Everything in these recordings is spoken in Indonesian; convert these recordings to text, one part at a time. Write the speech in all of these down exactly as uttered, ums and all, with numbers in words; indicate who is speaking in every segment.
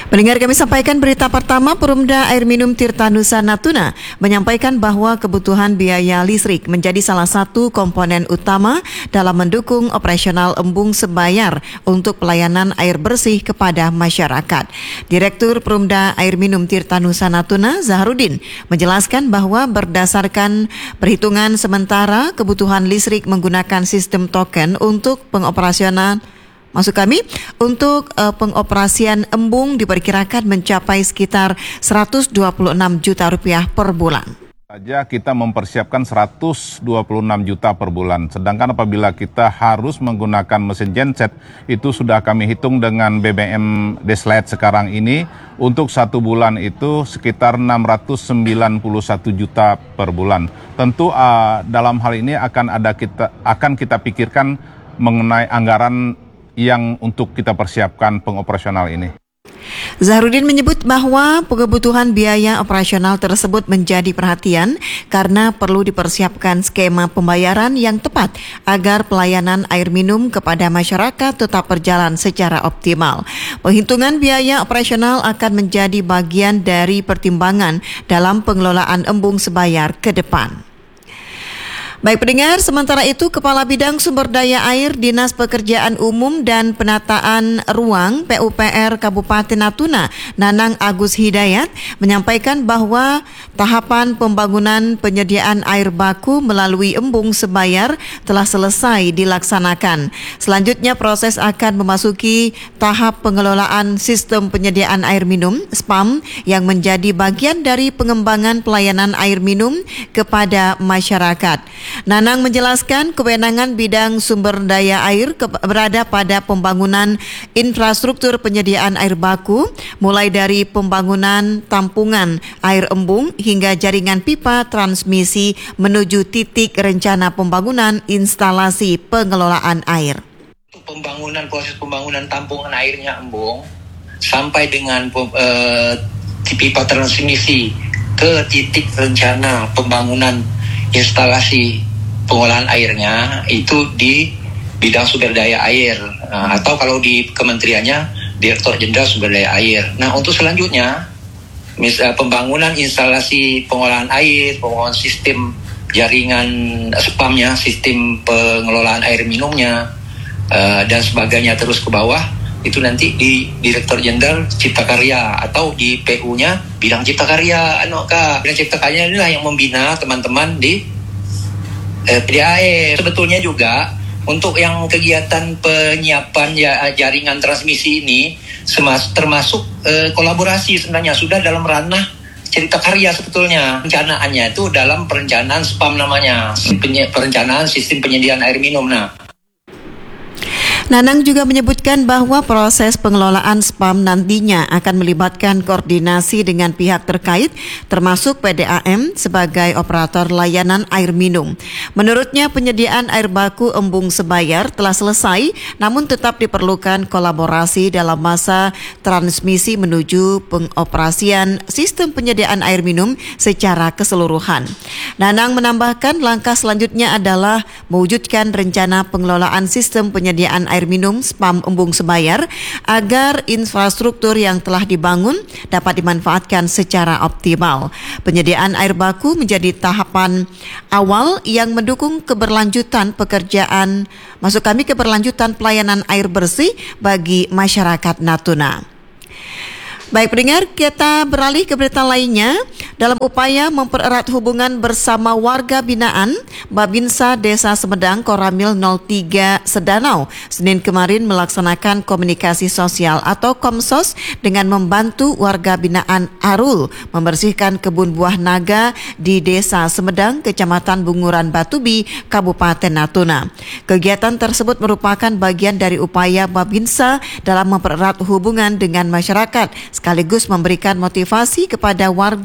Speaker 1: Pendengar, kami sampaikan berita pertama. Perumda Air Minum Tirta Nusa Natuna menyampaikan bahwa kebutuhan biaya listrik menjadi salah satu komponen utama dalam mendukung operasional embung sebayar untuk pelayanan air bersih kepada masyarakat. Direktur Perumda Air Minum Tirta Nusa Natuna, Zahrudin, menjelaskan bahwa berdasarkan perhitungan sementara kebutuhan listrik menggunakan sistem token untuk pengoperasional Maksud kami, untuk uh, pengoperasian embung diperkirakan mencapai sekitar seratus dua puluh enam juta rupiah per bulan.
Speaker 2: Saja kita mempersiapkan seratus dua puluh enam juta per bulan. Sedangkan apabila kita harus menggunakan mesin genset, itu sudah kami hitung dengan B B M Deslet sekarang ini, untuk satu bulan itu sekitar enam ratus sembilan puluh satu juta per bulan. Tentu uh, dalam hal ini akan ada kita akan kita pikirkan mengenai anggaran yang untuk kita persiapkan pengoperasional ini.
Speaker 1: Zahrudin menyebut bahwa kebutuhan biaya operasional tersebut menjadi perhatian karena perlu dipersiapkan skema pembayaran yang tepat agar pelayanan air minum kepada masyarakat tetap berjalan secara optimal. Penghitungan biaya operasional akan menjadi bagian dari pertimbangan dalam pengelolaan embung sebayar ke depan. Baik pendengar, sementara itu Kepala Bidang Sumber Daya Air Dinas Pekerjaan Umum dan Penataan Ruang P U P R Kabupaten Natuna, Nanang Agus Hidayat, menyampaikan bahwa tahapan pembangunan penyediaan air baku melalui embung sebayar telah selesai dilaksanakan. Selanjutnya proses akan memasuki tahap pengelolaan sistem penyediaan air minum S P A M yang menjadi bagian dari pengembangan pelayanan air minum kepada masyarakat. Nanang menjelaskan kewenangan bidang sumber daya air ke- berada pada pembangunan infrastruktur penyediaan air baku, mulai dari pembangunan tampungan air embung hingga jaringan pipa transmisi menuju titik rencana pembangunan instalasi pengelolaan air.
Speaker 3: Pembangunan proses pembangunan tampungan airnya embung sampai dengan uh, pipa transmisi ke titik rencana pembangunan instalasi pengolahan airnya itu di bidang sumber daya air, nah, atau kalau di kementeriannya Direktur Jenderal Sumber Daya Air. Nah, untuk selanjutnya mis, uh, pembangunan instalasi pengolahan air, pengolahan sistem jaringan S P A M-nya, sistem pengelolaan air minumnya, uh, dan sebagainya terus ke bawah, itu nanti di Direktur Jenderal Cipta Karya atau di P U-nya bidang Cipta Karya. Anu Kak, bidang Cipta Karya inilah yang membina teman-teman di eh, P D A R. Sebetulnya juga untuk yang kegiatan penyiapan ya, jaringan transmisi ini semas, termasuk eh, kolaborasi sebenarnya sudah dalam ranah Cipta Karya sebetulnya. Rencanaannya itu dalam perencanaan S P A M namanya, Penye- perencanaan sistem penyediaan air minum. Nah,
Speaker 1: Nanang juga menyebutkan bahwa proses pengelolaan S P A M nantinya akan melibatkan koordinasi dengan pihak terkait, termasuk P D A M sebagai operator layanan air minum. Menurutnya penyediaan air baku embung sebayar telah selesai, namun tetap diperlukan kolaborasi dalam masa transmisi menuju pengoperasian sistem penyediaan air minum secara keseluruhan. Nanang menambahkan langkah selanjutnya adalah mewujudkan rencana pengelolaan sistem penyediaan air minum S P A M embung sebayar agar infrastruktur yang telah dibangun dapat dimanfaatkan secara optimal. Penyediaan air baku menjadi tahapan awal yang mendukung keberlanjutan pekerjaan, maksud kami keberlanjutan pelayanan air bersih bagi masyarakat Natuna. Baik pendengar, kita beralih ke berita lainnya. Dalam upaya mempererat hubungan bersama warga binaan, Babinsa Desa Semedang Koramil nol tiga Sedanau Senin kemarin melaksanakan komunikasi sosial atau Komsos dengan membantu warga binaan Arul membersihkan kebun buah naga di Desa Semedang, Kecamatan Bunguran Batubi, Kabupaten Natuna. Kegiatan tersebut merupakan bagian dari upaya Babinsa dalam mempererat hubungan dengan masyarakat, sekaligus memberikan motivasi kepada warga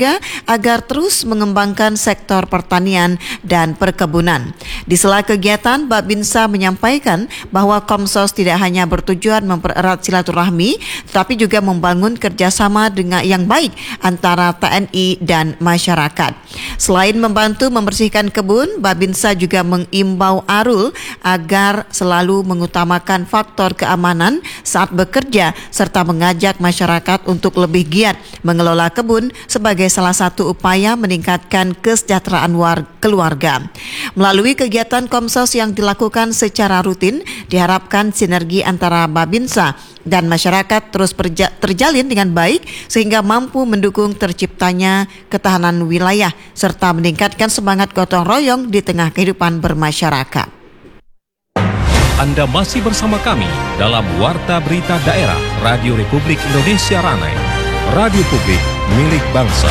Speaker 1: agar terus mengembangkan sektor pertanian dan perkebunan. Di sela kegiatan, Babinsa menyampaikan bahwa Komsos tidak hanya bertujuan mempererat silaturahmi, tetapi juga membangun kerjasama dengan yang baik antara T N I dan masyarakat. Selain membantu membersihkan kebun, Babinsa juga mengimbau Arul agar selalu mengutamakan faktor keamanan saat bekerja serta mengajak masyarakat untuk lebih giat mengelola kebun sebagai salah satu upaya meningkatkan kesejahteraan war- keluarga. Melalui kegiatan Komsos yang dilakukan secara rutin, diharapkan sinergi antara Babinsa dan masyarakat terus perja- terjalin dengan baik sehingga mampu mendukung terciptanya ketahanan wilayah serta meningkatkan semangat gotong royong di tengah kehidupan bermasyarakat.
Speaker 4: Anda masih bersama kami dalam Warta Berita Daerah Radio Republik Indonesia Ranai, radio publik milik bangsa.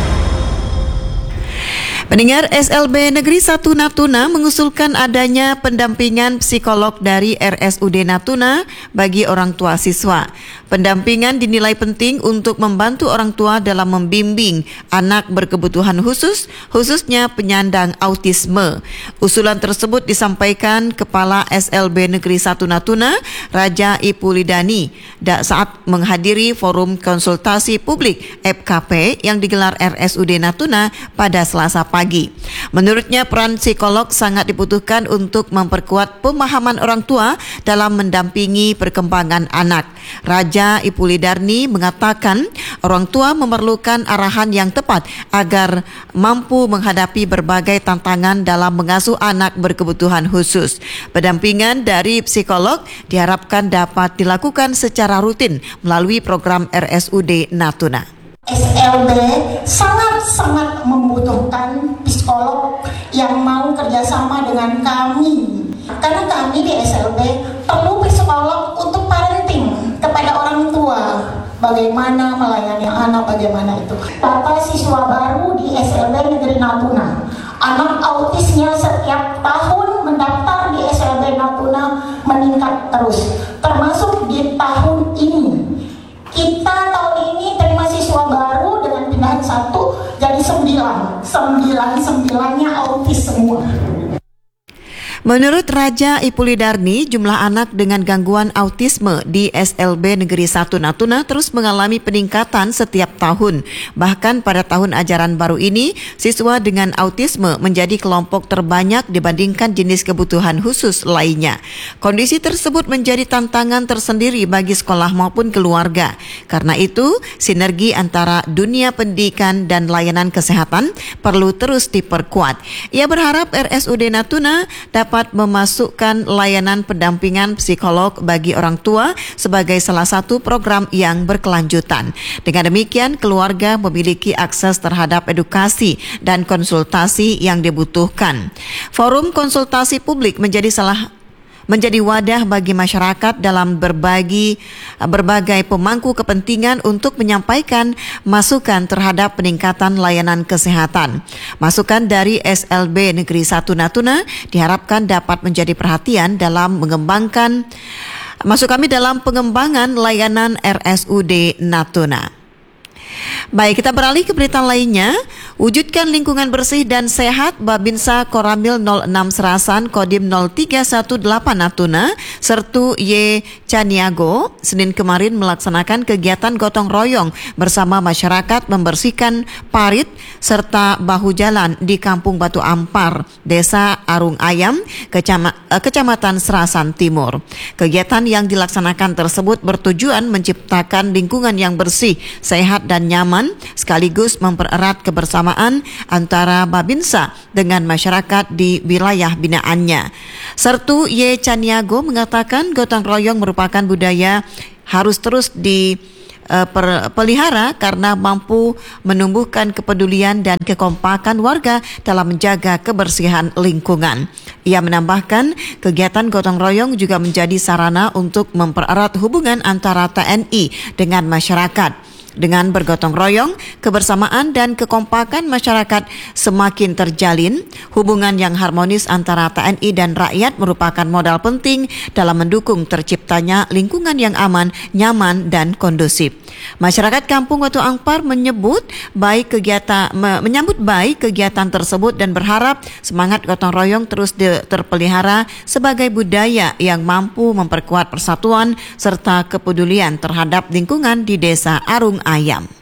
Speaker 1: Pendengar, S L B Negeri satu Natuna mengusulkan adanya pendampingan psikolog dari R S U D Natuna bagi orang tua siswa. Pendampingan dinilai penting untuk membantu orang tua dalam membimbing anak berkebutuhan khusus, khususnya penyandang autisme. Usulan tersebut disampaikan Kepala S L B Negeri satu Natuna, Raja Ipulidani, saat menghadiri forum konsultasi publik F K P yang digelar R S U D Natuna pada Selasa pagi. Pagi. Menurutnya peran psikolog sangat dibutuhkan untuk memperkuat pemahaman orang tua dalam mendampingi perkembangan anak. Raja Ipulidarni mengatakan orang tua memerlukan arahan yang tepat agar mampu menghadapi berbagai tantangan dalam mengasuh anak berkebutuhan khusus. Pendampingan dari psikolog diharapkan dapat dilakukan secara rutin melalui program R S U D Natuna.
Speaker 5: S L B sangat-sangat membutuhkan psikolog yang mau kerjasama dengan kami. Karena kami di S L B perlu psikolog untuk parenting kepada orang tua. Bagaimana melayani anak, bagaimana itu. Data siswa baru di S L B Negeri Natuna. Anak autisnya setiap tahun mendaftar di S L B Natuna meningkat terus. Termasuk di tahun ini. Kita tahun ini terima siswa baru dengan pindahan satu jadi sembilan. Sembilan, sembilannya autis semua.
Speaker 1: Menurut Raja Ipulidarni, jumlah anak dengan gangguan autisme di S L B Negeri satu Natuna terus mengalami peningkatan setiap tahun. Bahkan pada tahun ajaran baru ini, siswa dengan autisme menjadi kelompok terbanyak dibandingkan jenis kebutuhan khusus lainnya. Kondisi tersebut menjadi tantangan tersendiri bagi sekolah maupun keluarga. Karena itu, sinergi antara dunia pendidikan dan layanan kesehatan perlu terus diperkuat. Ia berharap R S U D Natuna dapat memasukkan layanan pendampingan psikolog bagi orang tua sebagai salah satu program yang berkelanjutan. Dengan demikian, keluarga memiliki akses terhadap edukasi dan konsultasi yang dibutuhkan. Forum konsultasi publik menjadi salah menjadi wadah bagi masyarakat dalam berbagi berbagai pemangku kepentingan untuk menyampaikan masukan terhadap peningkatan layanan kesehatan. Masukan dari S L B Negeri satu Natuna diharapkan dapat menjadi perhatian dalam mengembangkan masuk kami dalam pengembangan layanan R S U D Natuna. Baik, kita beralih ke berita lainnya. Wujudkan lingkungan bersih dan sehat, Babinsa Koramil nol enam Serasan Kodim nol tiga satu delapan Natuna Sertu Y Caniago Senin kemarin melaksanakan kegiatan gotong royong bersama masyarakat membersihkan parit serta bahu jalan di Kampung Batu Ampar, Desa Arung Ayam, Kecama, Kecamatan Serasan Timur. Kegiatan yang dilaksanakan tersebut bertujuan menciptakan lingkungan yang bersih, sehat dan nyaman, sekaligus mempererat kebersamaan antara Babinsa dengan masyarakat di wilayah binaannya. Sertu Y Caniago mengatakan gotong royong merupakan budaya harus terus dipelihara karena mampu menumbuhkan kepedulian dan kekompakan warga dalam menjaga kebersihan lingkungan. Ia menambahkan kegiatan gotong royong juga menjadi sarana untuk mempererat hubungan antara T N I dengan masyarakat. Dengan bergotong royong, kebersamaan dan kekompakan masyarakat semakin terjalin. Hubungan yang harmonis antara T N I dan rakyat merupakan modal penting dalam mendukung terciptanya lingkungan yang aman, nyaman, dan kondusif. Masyarakat Kampung Watu Angpar menyebut baik kegiatan me, menyambut baik kegiatan tersebut dan berharap semangat gotong royong terus de, terpelihara sebagai budaya yang mampu memperkuat persatuan serta kepedulian terhadap lingkungan di Desa Arung Ayam.